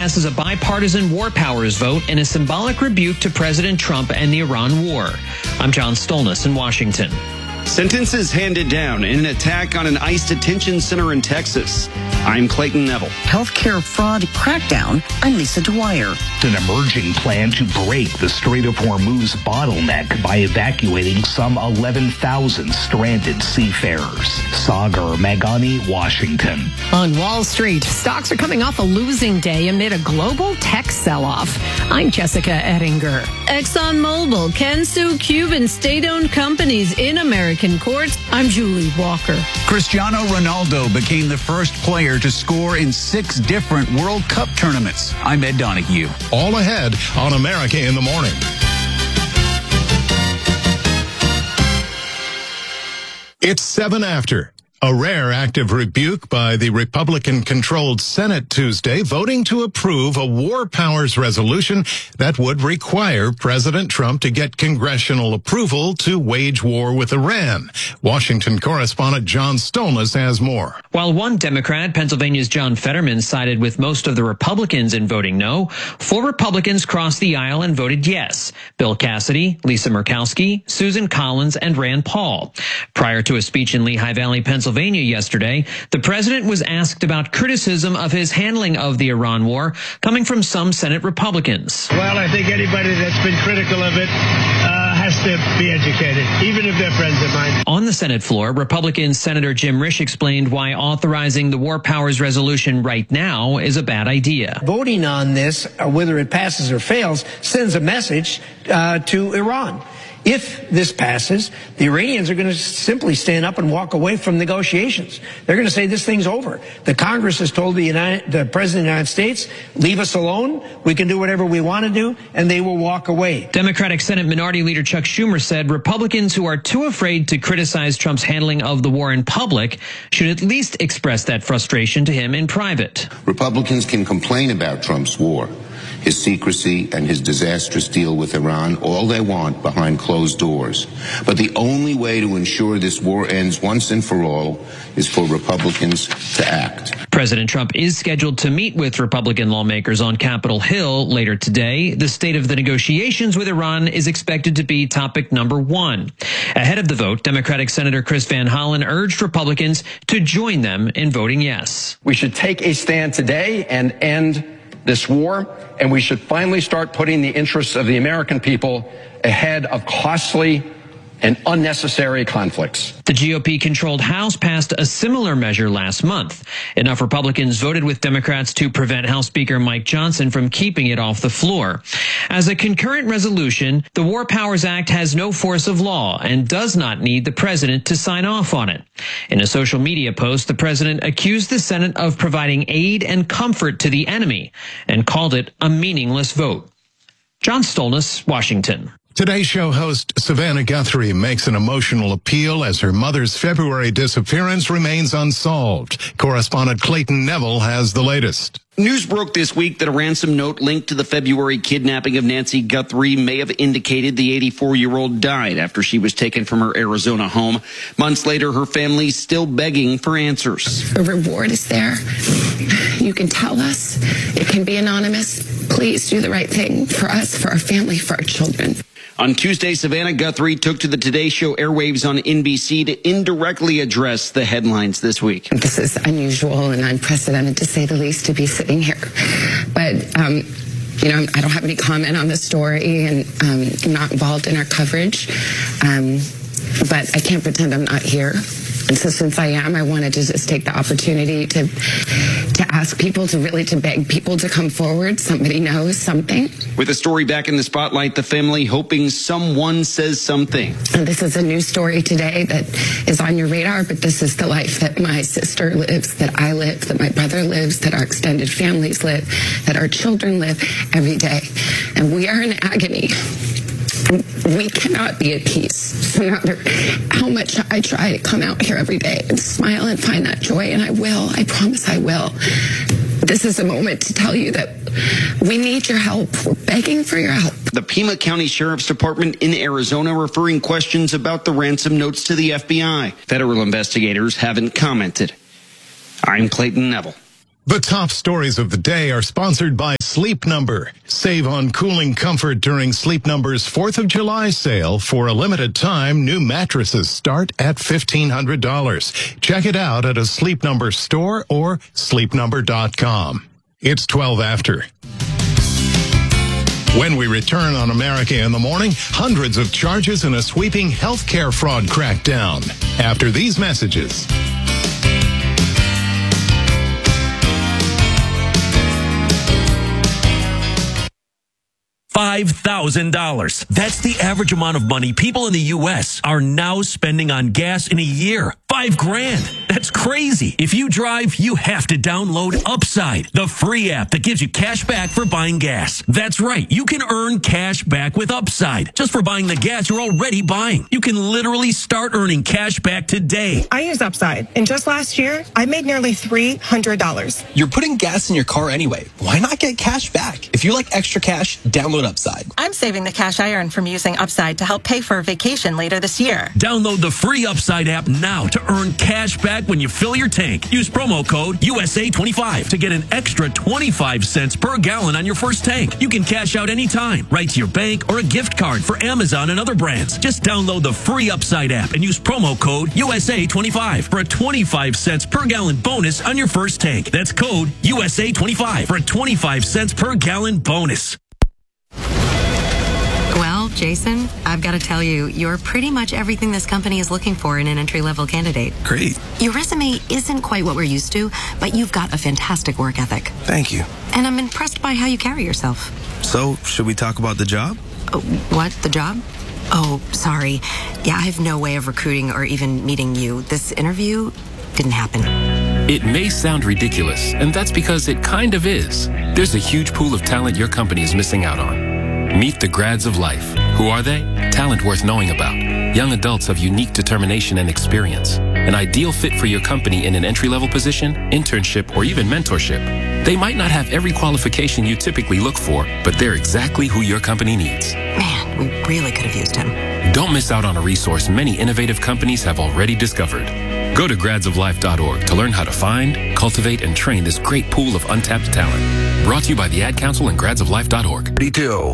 passes a bipartisan war powers vote in a symbolic rebuke to President Trump and the Iran war. I'm John Stolnis in Washington. Sentences handed down in an attack on an ICE detention center in Texas. I'm Clayton Neville. Healthcare fraud crackdown. I'm Lisa Dwyer. An emerging plan to break the Strait of Hormuz bottleneck by evacuating some 11,000 stranded seafarers. Sagar Meghani, Washington. On Wall Street, stocks are coming off a losing day amid a global tech sell-off. I'm Jessica Ettinger. ExxonMobil can sue Cuban state-owned companies in American courts. I'm Julie Walker. Cristiano Ronaldo became the first player to score in 6 different World Cup tournaments. I'm Ed Donahue. All ahead on America in the Morning. It's 7 after. A rare act of rebuke by the Republican-controlled Senate Tuesday, voting to approve a war powers resolution that would require President Trump to get congressional approval to wage war with Iran. Washington correspondent John Stolnis has more. While one Democrat, Pennsylvania's John Fetterman, sided with most of the Republicans in voting no, 4 Republicans crossed the aisle and voted yes. Bill Cassidy, Lisa Murkowski, Susan Collins, and Rand Paul. Prior to a speech in Lehigh Valley, Pennsylvania yesterday, the president was asked about criticism of his handling of the Iran war coming from some Senate Republicans. Well, I think anybody that's been critical of it has to be educated, even if they're friends of mine. On the Senate floor, Republican Senator Jim Risch explained why authorizing the war powers resolution right now is a bad idea. Voting on this, whether it passes or fails, sends a message to Iran. If this passes, the Iranians are going to simply stand up and walk away from negotiations. They're going to say this thing's over. The Congress has told the President of the United States, leave us alone. We can do whatever we want to do, and they will walk away. Democratic Senate Minority Leader Chuck Schumer said Republicans who are too afraid to criticize Trump's handling of the war in public should at least express that frustration to him in private. Republicans can complain about Trump's war, his secrecy, and his disastrous deal with Iran all they want behind closed doors. But the only way to ensure this war ends once and for all is for Republicans to act. President Trump is scheduled to meet with Republican lawmakers on Capitol Hill later today. The state of the negotiations with Iran is expected to be topic number 1. Ahead of the vote, Democratic Senator Chris Van Hollen urged Republicans to join them in voting yes. We should take a stand today and end this war, and we should finally start putting the interests of the American people ahead of costly and unnecessary conflicts. The GOP-controlled House passed a similar measure last month. Enough Republicans voted with Democrats to prevent House Speaker Mike Johnson from keeping it off the floor. As a concurrent resolution, the War Powers Act has no force of law and does not need the president to sign off on it. In a social media post, the president accused the Senate of providing aid and comfort to the enemy and called it a meaningless vote. John Stolnis, Washington. Today's show host Savannah Guthrie makes an emotional appeal as her mother's February disappearance remains unsolved. Correspondent Clayton Neville has the latest. News broke this week that a ransom note linked to the February kidnapping of Nancy Guthrie may have indicated the 84-year-old died after she was taken from her Arizona home. Months later, her family's still begging for answers. The reward is there. You can tell us. It can be anonymous. Please do the right thing for us, for our family, for our children. On Tuesday, Savannah Guthrie took to the Today Show airwaves on NBC to indirectly address the headlines this week. This is unusual and unprecedented, to say the least, to be sitting here. But, you know, I don't have any comment on the story, and I'm not involved in our coverage. But I can't pretend I'm not here. And so since I am, I wanted to just take the opportunity to ask people to beg people to come forward. Somebody knows something. With the story back in the spotlight, the family hoping someone says something. And this is a new story today that is on your radar, but this is the life that my sister lives, that I live, that my brother lives, that our extended families live, that our children live every day. And we are in agony. We cannot be at peace, no matter how much I try to come out here every day and smile and find that joy, and I will. I promise I will. This is a moment to tell you that we need your help. We're begging for your help. The Pima County Sheriff's Department in Arizona referring questions about the ransom notes to the FBI. Federal investigators haven't commented. I'm Clayton Neville. The top stories of the day are sponsored by Sleep Number. Save on cooling comfort during Sleep Number's 4th of July sale. For a limited time, new mattresses start at $1,500. Check it out at a Sleep Number store or sleepnumber.com. It's 12 after. When we return on America in the Morning, hundreds of charges in a sweeping healthcare fraud crackdown. After these messages. $5,000. That's the average amount of money people in the U.S. are now spending on gas in a year. $5,000. That's crazy. If you drive, you have to download Upside, the free app that gives you cash back for buying gas. That's right. You can earn cash back with Upside just for buying the gas you're already buying. You can literally start earning cash back today. I use Upside, and just last year, I made nearly $300. You're putting gas in your car anyway. Why not get cash back? If you like extra cash, download Upside. I'm saving the cash I earn from using Upside to help pay for a vacation later this year. Download the free Upside app now to earn cash back when you fill your tank. Use promo code USA25 to get an extra 25 cents per gallon on your first tank. You can cash out anytime, right to your bank or a gift card for Amazon and other brands. Just download the free Upside app and use promo code USA25 for a 25 cents per gallon bonus on your first tank. That's code USA25 for a 25 cents per gallon bonus. Well, Jason, I've got to tell you, you're pretty much everything this company is looking for in an entry-level candidate. Great. Your resume isn't quite what we're used to, but you've got a fantastic work ethic. Thank you. And I'm impressed by how you carry yourself. So, should we talk about the job? What? The job? Oh, sorry. Yeah, I have no way of recruiting or even meeting you. This interview didn't happen. It may sound ridiculous, and that's because it kind of is. There's a huge pool of talent your company is missing out on. Meet the grads of life. Who are they? Talent worth knowing about. Young adults of unique determination and experience. An ideal fit for your company in an entry-level position, internship, or even mentorship. They might not have every qualification you typically look for, but they're exactly who your company needs. Man, we really could have used him. Don't miss out on a resource many innovative companies have already discovered. Go to gradsoflife.org to learn how to find, cultivate, and train this great pool of untapped talent. Brought to you by the Ad Council and gradsoflife.org. 32.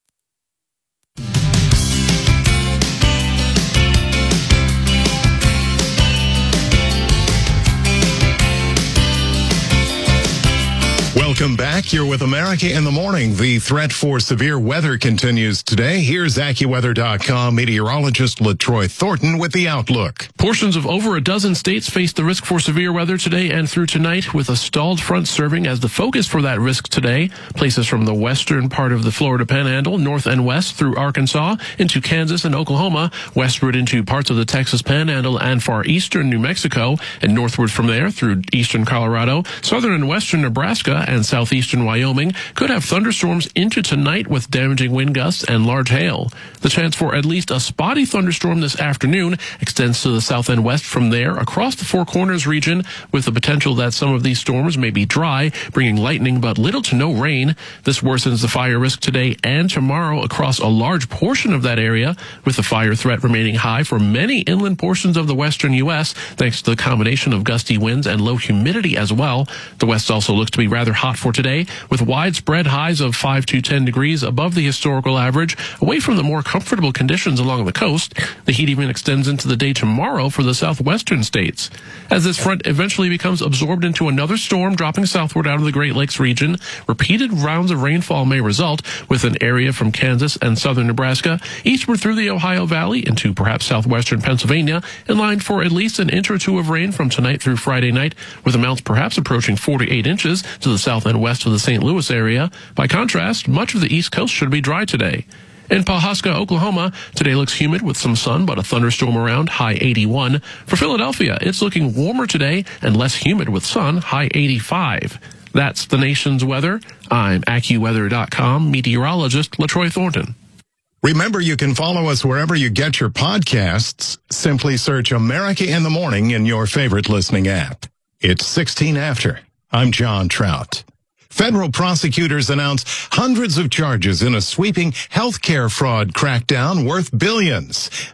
Welcome back. You're with America in the Morning. The threat for severe weather continues today. Here's AccuWeather.com meteorologist LaTroy Thornton with the outlook. Portions of over a dozen states face the risk for severe weather today and through tonight, with a stalled front serving as the focus for that risk today. Places from the western part of the Florida Panhandle, north and west through Arkansas, into Kansas and Oklahoma, westward into parts of the Texas Panhandle and far eastern New Mexico, and northward from there through eastern Colorado, southern and western Nebraska, and southeastern Wyoming could have thunderstorms into tonight with damaging wind gusts and large hail. The chance for at least a spotty thunderstorm this afternoon extends to the south and west from there across the Four Corners region, with the potential that some of these storms may be dry, bringing lightning but little to no rain. This worsens the fire risk today and tomorrow across a large portion of that area, with the fire threat remaining high for many inland portions of the western U.S. thanks to the combination of gusty winds and low humidity as well. The west also looks to be rather hot for today, with widespread highs of 5 to 10 degrees above the historical average, away from the more comfortable conditions along the coast. The heat even extends into the day tomorrow for the southwestern states. As this front eventually becomes absorbed into another storm dropping southward out of the Great Lakes region, repeated rounds of rainfall may result, with an area from Kansas and southern Nebraska eastward through the Ohio Valley into perhaps southwestern Pennsylvania, in line for at least an inch or two of rain from tonight through Friday night, with amounts perhaps approaching 4 to 8 inches to the south and west of the St. Louis area. By contrast, much of the East Coast should be dry today. In Pawhuska, Oklahoma, today looks humid with some sun, but a thunderstorm around, high 81. For Philadelphia, it's looking warmer today and less humid with sun, high 85. That's the nation's weather. I'm AccuWeather.com meteorologist LaTroy Thornton. Remember, you can follow us wherever you get your podcasts. Simply search America in the Morning in your favorite listening app. It's 16 after. I'm John Trout. Federal prosecutors announced hundreds of charges in a sweeping healthcare fraud crackdown worth billions.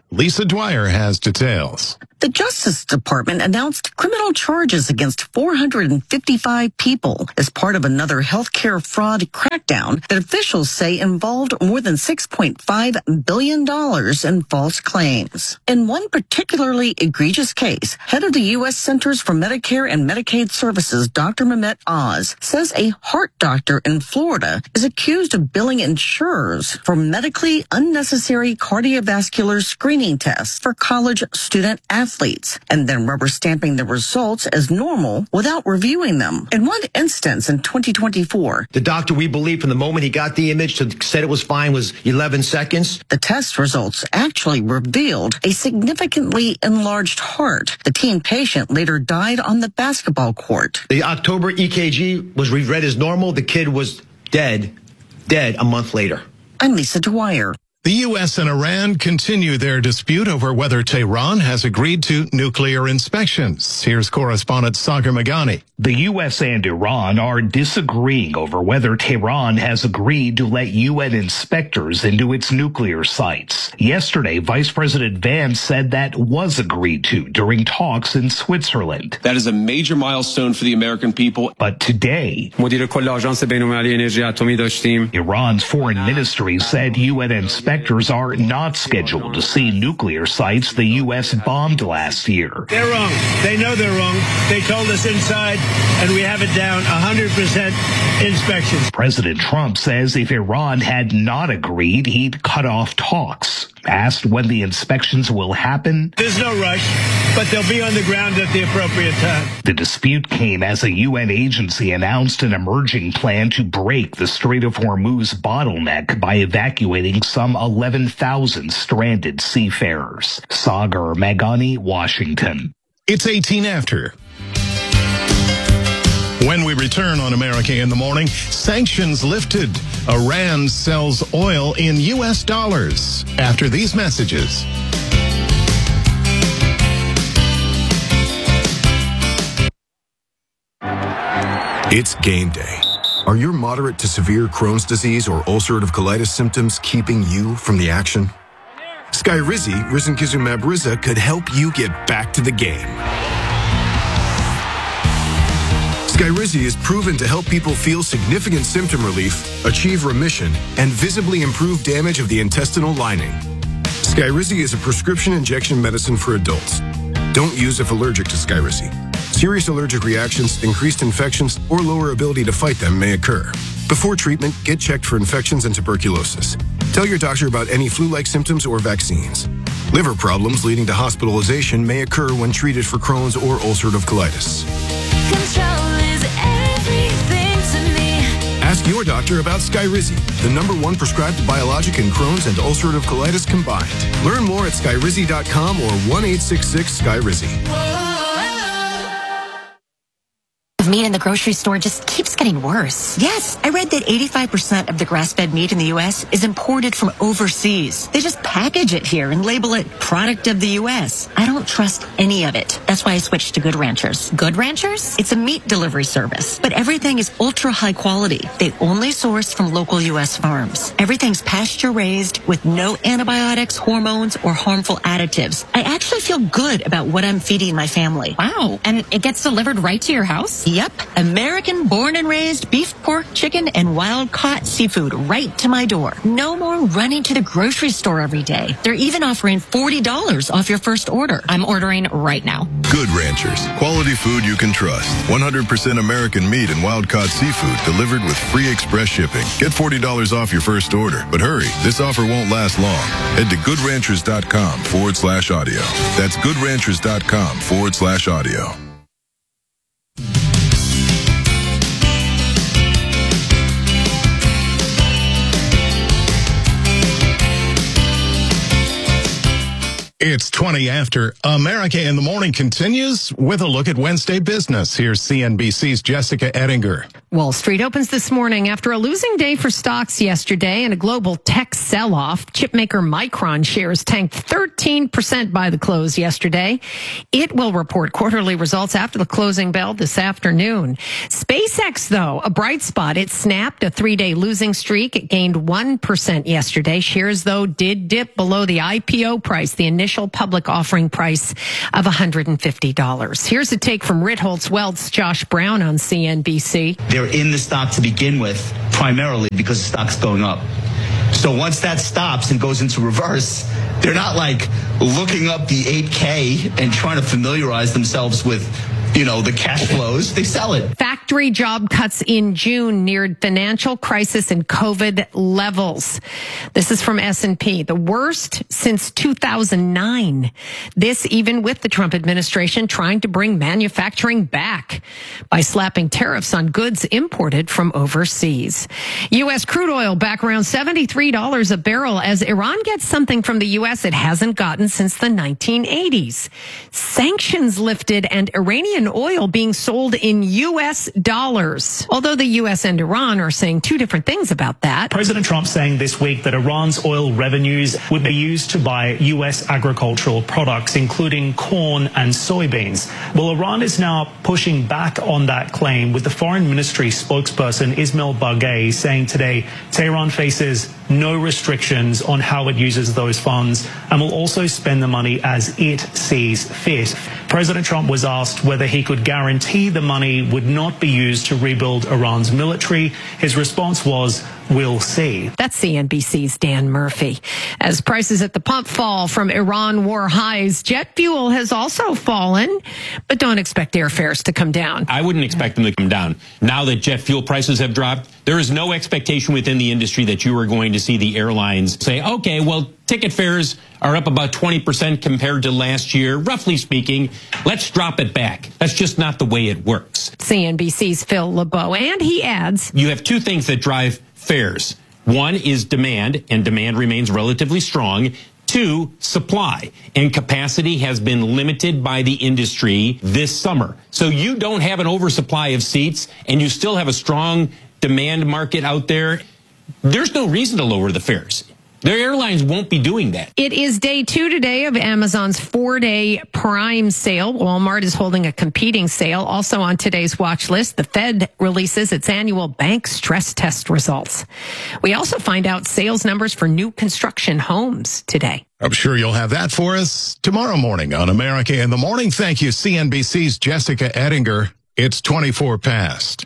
Lisa Dwyer has details. The Justice Department announced criminal charges against 455 people as part of another healthcare fraud crackdown that officials say involved more than $6.5 billion in false claims. In one particularly egregious case, head of the U.S. Centers for Medicare and Medicaid Services, Dr. Mehmet Oz, says a heart doctor in Florida is accused of billing insurers for medically unnecessary cardiovascular screening tests for college student athletes and then rubber stamping the results as normal without reviewing them. In one instance in 2024, the doctor, we believe from the moment he got the image to said it was fine was 11 seconds. The test results actually revealed a significantly enlarged heart. The teen patient later died on the basketball court. The October EKG was read as normal. The kid was dead a month later. I'm Lisa Dwyer. The U.S. and Iran continue their dispute over whether Tehran has agreed to nuclear inspections. Here's correspondent Sagar Meghani. The U.S. and Iran are disagreeing over whether Tehran has agreed to let UN inspectors into its nuclear sites. Yesterday, Vice President Vance said that was agreed to during talks in Switzerland. That is a major milestone for the American people. But today, Iran's foreign ministry said UN inspectors are not scheduled to see nuclear sites the U.S. bombed last year. They're wrong. They know they're wrong. They told us inside, and we have it down 100% inspections. President Trump says if Iran had not agreed, he'd cut off talks. Asked when the inspections will happen, there's no rush, but they'll be on the ground at the appropriate time. The dispute came as a UN agency announced an emerging plan to break the Strait of Hormuz bottleneck by evacuating some 11,000 stranded seafarers. Sagar Meghani, Washington. It's 18 after. When we return on America in the Morning, sanctions lifted. Iran sells oil in U.S. dollars. After these messages. It's game day. Are your moderate to severe Crohn's disease or ulcerative colitis symptoms keeping you from the action? Skyrizi, risankizumab Riza, could help you get back to the game. Skyrizi is proven to help people feel significant symptom relief, achieve remission, and visibly improve damage of the intestinal lining. Skyrizi is a prescription injection medicine for adults. Don't use if allergic to Skyrizi. Serious allergic reactions, increased infections, or lower ability to fight them may occur. Before treatment, get checked for infections and tuberculosis. Tell your doctor about any flu-like symptoms or vaccines. Liver problems leading to hospitalization may occur when treated for Crohn's or ulcerative colitis. Ask your doctor about Skyrizi, the #1 prescribed biologic in Crohn's and ulcerative colitis combined. Learn more at skyrizi.com or 1-866-SKYRIZI. Meat in the grocery store just keeps getting worse. Yes, I read that 85% of the grass-fed meat in the U.S. is imported from overseas. They just package it here and label it product of the U.S. I don't trust any of it. That's why I switched to Good Ranchers. Good Ranchers? It's a meat delivery service, but everything is ultra high quality. They only source from local U.S. farms. Everything's pasture-raised with no antibiotics, hormones, or harmful additives. I actually feel good about what I'm feeding my family. Wow. And it gets delivered right to your house? Yep. American born and raised beef, pork, chicken, and wild caught seafood right to my door. No more running to the grocery store every day. They're even offering $40 off your first order. I'm ordering right now. Good Ranchers. Quality food you can trust. 100% American meat and wild caught seafood delivered with free express shipping. Get $40 off your first order. But hurry, this offer won't last long. Head to goodranchers.com/audio. That's goodranchers.com/audio. It's 20 after. America in the Morning continues with a look at Wednesday business. Here's CNBC's Jessica Ettinger. Wall Street opens this morning after a losing day for stocks yesterday and a global tech sell-off. Chipmaker Micron shares tanked 13% by the close yesterday. It will report quarterly results after the closing bell this afternoon. SpaceX, though, a bright spot. It snapped a 3-day losing streak. It gained 1% yesterday. Shares, though, did dip below the IPO price, the initial public offering price of $150. Here's a take from Ritholtz Wealth's Josh Brown on CNBC. They're in the stock to begin with, primarily because the stock's going up. So once that stops and goes into reverse, they're not like looking up the 8K and trying to familiarize themselves with, the cash flows. They sell it. Factory job cuts in June neared financial crisis and COVID levels. This is from S&P, the worst since 2009. This even with the Trump administration trying to bring manufacturing back by slapping tariffs on goods imported from overseas. U.S. crude oil back around $73 a barrel as Iran gets something from the U.S. it hasn't gotten since the 1980s. Sanctions lifted and Iranian oil being sold in U.S. dollars. Although the U.S. and Iran are saying two different things about that. President Trump saying this week that Iran's oil revenues would be used to buy U.S. agricultural products, including corn and soybeans. Well, Iran is now pushing back on that claim, with the foreign ministry spokesperson Ismail Baghei saying today Tehran faces no restrictions on how it uses those funds and will also spend the money as it sees fit. President Trump was asked whether he could guarantee the money would not be used to rebuild Iran's military. His response was, "We'll see." That's CNBC's Dan Murphy. As prices at the pump fall from Iran war highs, jet fuel has also fallen, but don't expect airfares to come down. I wouldn't expect them to come down. Now that jet fuel prices have dropped, there is no expectation within the industry that you are going to see the airlines say, okay, well, ticket fares are up about 20% compared to last year. Roughly speaking, let's drop it back. That's just not the way it works. CNBC's Phil LeBeau, and he adds, you have two things that drive fares. One is demand, and demand remains relatively strong. Two, supply, and capacity has been limited by the industry this summer. So you don't have an oversupply of seats, and you still have a strong demand market out there. There's no reason to lower the fares. Their airlines won't be doing that. It is day 2 today of Amazon's 4-day Prime sale. Walmart is holding a competing sale. Also on today's watch list, the Fed releases its annual bank stress test results. We also find out sales numbers for new construction homes today. I'm sure you'll have that for us tomorrow morning on America in the Morning. Thank you, CNBC's Jessica Ettinger. It's 24 past.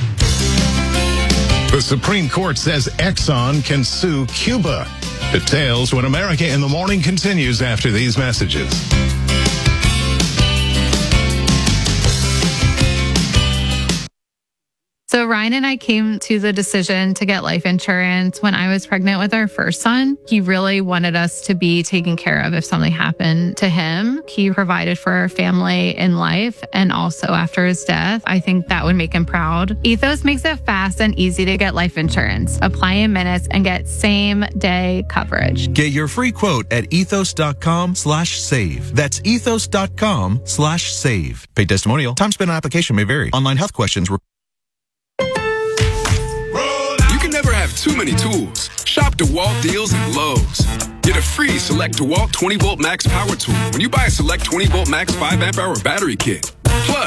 The Supreme Court says Exxon can sue Cuba. Details when America in the Morning continues after these messages. So Ryan and I came to the decision to get life insurance when I was pregnant with our first son. He really wanted us to be taken care of if something happened to him. He provided for our family in life and also after his death. I think that would make him proud. Ethos makes it fast and easy to get life insurance. Apply in minutes and get same-day coverage. Get your free quote at ethos.com/save. That's ethos.com/save. Paid testimonial. Time spent on application may vary. Online health questions. Never have too many tools. Shop DeWalt deals at Lowe's. Get a free Select DeWalt 20-volt max power tool when you buy a Select 20-volt max 5 amp hour battery kit. Plus,